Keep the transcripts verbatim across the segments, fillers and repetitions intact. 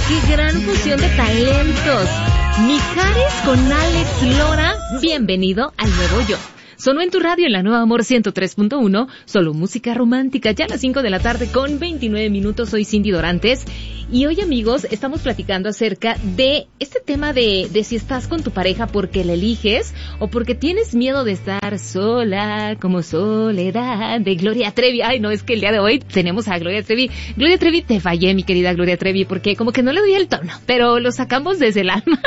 qué gran fusión de talentos. Mijares con Alex Lora, bienvenido al nuevo yo. Sonó en tu radio en la Nueva Amor ciento tres punto uno, solo música romántica, ya a las cinco de la tarde con veintinueve minutos. Soy Cindy Dorantes y hoy, amigos, estamos platicando acerca de este tema de, de si estás con tu pareja porque la eliges o porque tienes miedo de estar sola, como Soledad, de Gloria Trevi. Ay, no, es que el día de hoy tenemos a Gloria Trevi. Gloria Trevi, te fallé, mi querida Gloria Trevi, porque como que no le doy el tono, pero lo sacamos desde el alma,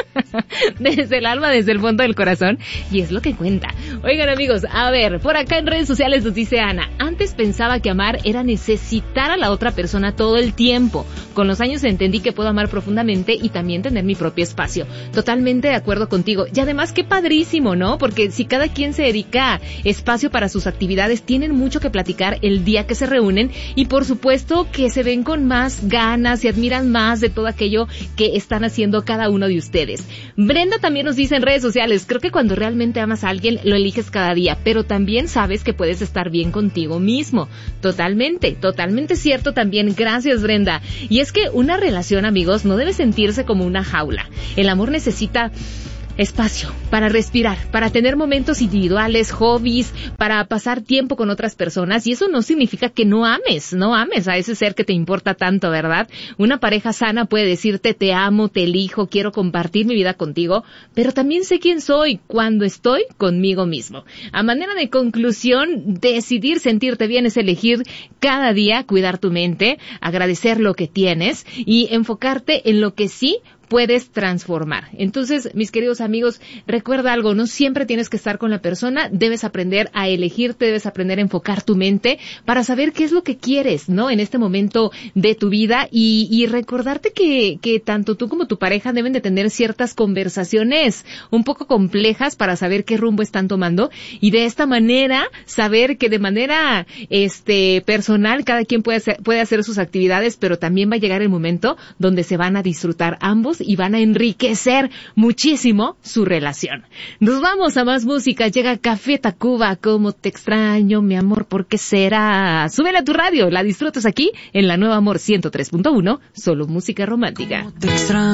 desde el alma, desde el fondo del corazón, y es lo que cuenta. Oigan, amigos, a ver, por acá en redes sociales nos dice Ana: antes pensaba que amar era necesitar a la otra persona todo el tiempo. Con los años entendí que puedo amar profundamente y también tener mi propio espacio. Totalmente de acuerdo contigo. Y además, qué padrísimo, ¿no? Porque si cada quien se dedica espacio para sus actividades, tienen mucho que platicar el día que se reúnen y por supuesto que se ven con más ganas y admiran más de todo aquello que están haciendo cada uno de ustedes. Brenda también nos dice en redes sociales: creo que cuando realmente amas a alguien, lo eliges cada día, pero también sabes que puedes estar bien contigo mismo. Totalmente, totalmente cierto también. Gracias, Brenda. Y es que una relación, amigos, no debe sentirse como una jaula. El amor necesita espacio para respirar, para tener momentos individuales, hobbies, para pasar tiempo con otras personas, y eso no significa que no ames, no ames a ese ser que te importa tanto, ¿verdad? Una pareja sana puede decirte: te amo, te elijo, quiero compartir mi vida contigo, pero también sé quién soy cuando estoy conmigo mismo. A manera de conclusión, decidir sentirte bien es elegir cada día cuidar tu mente, agradecer lo que tienes y enfocarte en lo que sí puedes transformar. Entonces, mis queridos amigos, recuerda algo: no siempre tienes que estar con la persona, debes aprender a elegirte, debes aprender a enfocar tu mente para saber qué es lo que quieres, ¿no? En este momento de tu vida y, y recordarte que, que tanto tú como tu pareja deben de tener ciertas conversaciones un poco complejas para saber qué rumbo están tomando y de esta manera saber que de manera este personal cada quien puede hacer, puede hacer sus actividades, pero también va a llegar el momento donde se van a disfrutar ambos y van a enriquecer muchísimo su relación. Nos vamos a más música. Llega Café Tacuba, Cómo te extraño, mi amor, ¿por qué será? Súbele a tu radio, la disfrutas aquí en la Nueva Amor ciento tres punto uno, solo música romántica.